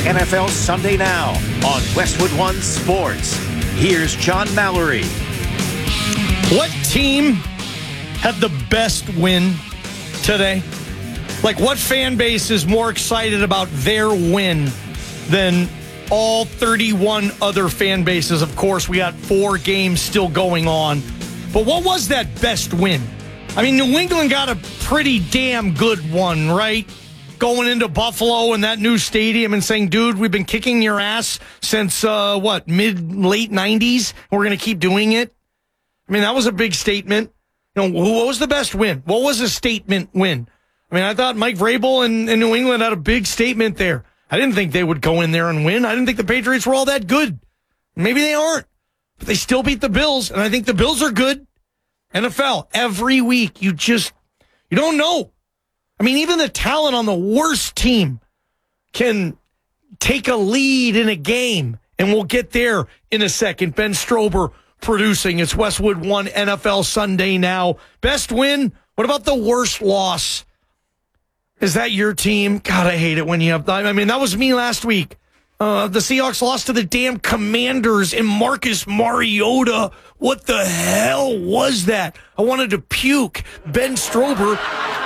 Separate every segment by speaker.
Speaker 1: NFL Sunday Now on Westwood One Sports. Here's John Mallory.
Speaker 2: What team had the best win today? Like, what fan base is more excited about their win than all 31 other fan bases? Of course, we got 4 games still going on. But what was that best win? I mean, New England got a pretty damn good one, right? Going into Buffalo and that new stadium and saying, dude, we've been kicking your ass since, late 90s. We're going to keep doing it. I mean, that was a big statement. You know, what was the best win? What was a statement win? I mean, I thought Mike Vrabel and New England had a big statement there. I didn't think they would go in there and win. I didn't think the Patriots were all that good. Maybe they aren't, but they still beat the Bills, and I think the Bills are good. NFL, every week, you don't know. I mean, even the talent on the worst team can take a lead in a game, and we'll get there in a second. Ben Strober producing. It's Westwood One NFL Sunday Now. Best win? What about the worst loss? Is that your team? God, I hate it when you have... I mean, that was me last week. The Seahawks lost to the damn Commanders and Marcus Mariota. What the hell was that? I wanted to puke. Ben Strober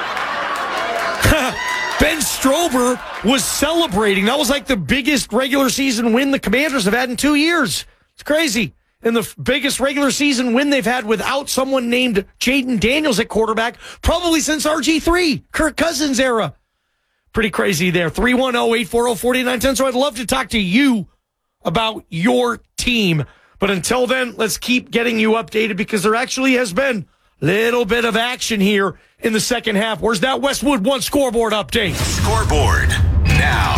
Speaker 2: was celebrating. That was like the biggest regular season win the Commanders have had in 2 years. It's crazy. And the biggest regular season win they've had without someone named Jaden Daniels at quarterback, probably since RG3, Kirk Cousins era. Pretty crazy there. 310-840-4910. So I'd love to talk to you about your team. But until then, let's keep getting you updated because there actually has been a little bit of action here in the second half. Where's that Westwood One scoreboard update?
Speaker 1: Scoreboard now.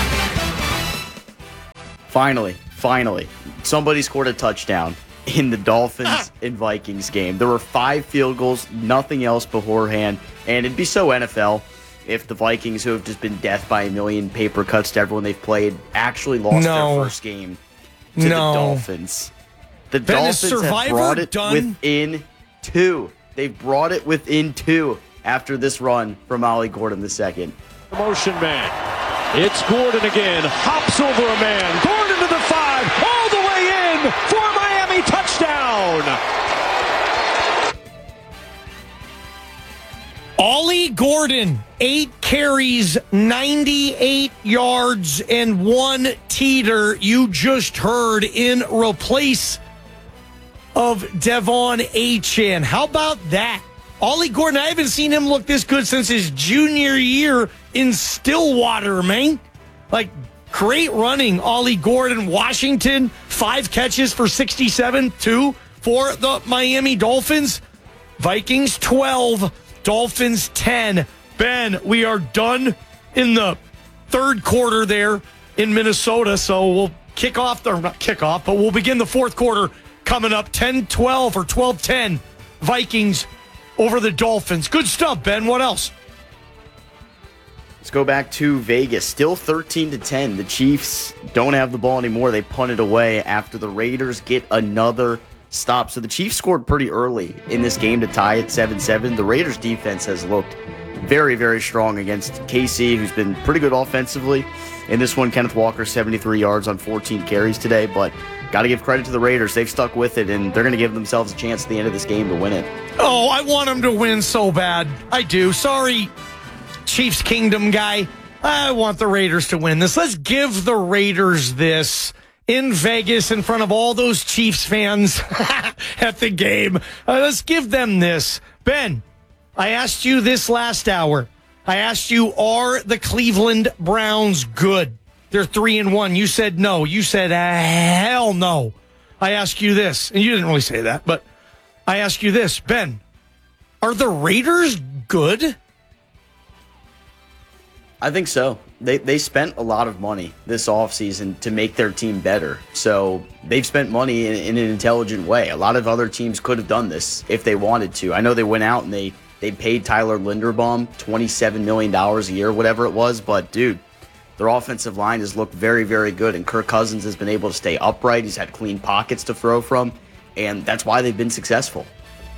Speaker 3: Finally, somebody scored a touchdown in the Dolphins and Vikings game. There were 5 field goals, nothing else beforehand, and it'd be so NFL if the Vikings, who have just been death by a million paper cuts to everyone they've played, actually lost their first game to the Dolphins. The Dolphins have brought it within 2. They've brought it within 2 after this run from Ollie Gordon II.
Speaker 4: Motion man. It's Gordon again. Hops over a man. Gordon to the 5. All the way in for a Miami touchdown.
Speaker 2: Ollie Gordon, 8 carries, 98 yards, and 1 teeter. You just heard in replace of Devon Achane. How about that? Ollie Gordon, I haven't seen him look this good since his junior year in Stillwater, man. Like, great running, Ollie Gordon. Washington, 5 catches for 67, 2 for the Miami Dolphins. Vikings, 12. Dolphins 10. Ben, we are done in the third quarter there in Minnesota, so we'll we'll begin the fourth quarter coming up 10-12 or 12-10. Vikings over the Dolphins. Good stuff, Ben. What else?
Speaker 3: Let's go back to Vegas. Still 13-10. The Chiefs don't have the ball anymore. They punted away after the Raiders get another stop. So the Chiefs scored pretty early in this game to tie it 7-7. The Raiders defense has looked very, very strong against KC, who's been pretty good offensively. In this one, Kenneth Walker, 73 yards on 14 carries today, but got to give credit to the Raiders. They've stuck with it, and they're going to give themselves a chance at the end of this game to win it.
Speaker 2: Oh, I want them to win so bad. I do. Sorry, Chiefs Kingdom guy. I want the Raiders to win this. Let's give the Raiders this in Vegas in front of all those Chiefs fans at the game. Let's give them this. Ben, I asked you this last hour. I asked you, are the Cleveland Browns good? They're 3-1. You said no. You said hell no. I ask you this, and you didn't really say that, but I ask you this, Ben, are the Raiders good?
Speaker 3: I think so. They spent a lot of money this offseason to make their team better. So they've spent money in an intelligent way. A lot of other teams could have done this if they wanted to. I know they went out and they paid Tyler Linderbaum $27 million a year, whatever it was. But, dude, their offensive line has looked very, very good. And Kirk Cousins has been able to stay upright. He's had clean pockets to throw from. And that's why they've been successful.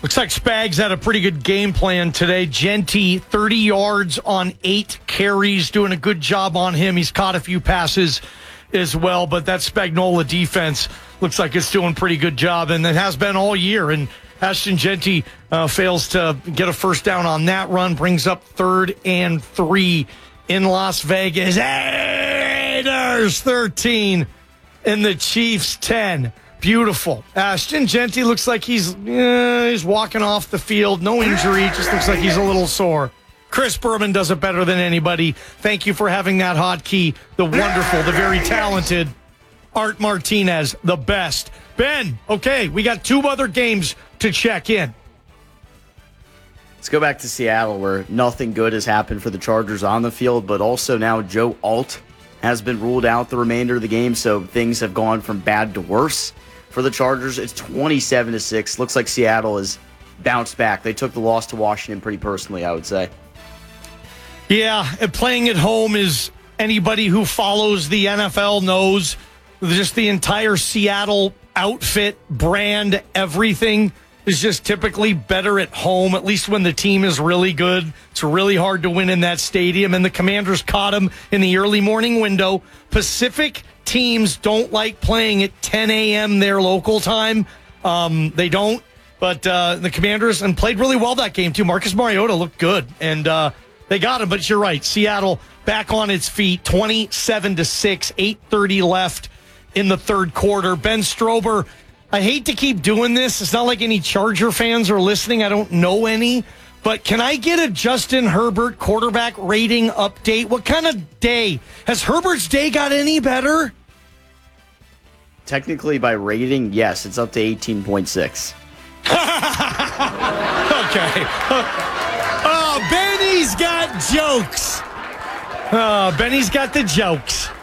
Speaker 2: Looks like Spags had a pretty good game plan today. Genty, 30 yards on 8 carries, doing a good job on him. He's caught a few passes as well, but that Spagnola defense looks like it's doing a pretty good job, and it has been all year. And Ashton Genty fails to get a first down on that run, brings up 3rd and 3 in Las Vegas. Raiders 13 and the Chiefs 10. Beautiful. Ashton Genty looks like he's walking off the field. No injury. Just looks like he's a little sore. Chris Berman does it better than anybody. Thank you for having that hotkey. The wonderful, the very talented Art Martinez, the best. Ben, okay, we got 2 other games to check in.
Speaker 3: Let's go back to Seattle, where nothing good has happened for the Chargers on the field, but also now Joe Alt has been ruled out the remainder of the game, so things have gone from bad to worse for the Chargers. It's 27-6. Looks like Seattle has bounced back. They took the loss to Washington pretty personally, I would say.
Speaker 2: Yeah, and playing at home is, anybody who follows the NFL knows, just the entire Seattle outfit, brand, everything is just typically better at home, at least when the team is really good. It's really hard to win in that stadium, and the Commanders caught them in the early morning window. Pacific teams don't like playing at 10 a.m. their local time. They don't, but the Commanders, and played really well that game too. Marcus Mariota looked good, and they got him, but you're right. Seattle back on its feet, 27-6, 8:30 left in the third quarter. Ben Strober, I hate to keep doing this. It's not like any Charger fans are listening. I don't know any. But can I get a Justin Herbert quarterback rating update? What kind of day? Has Herbert's day got any better?
Speaker 3: Technically, by rating, yes, it's up to 18.6.
Speaker 2: Okay. Oh, Benny's got jokes. Oh, Benny's got the jokes.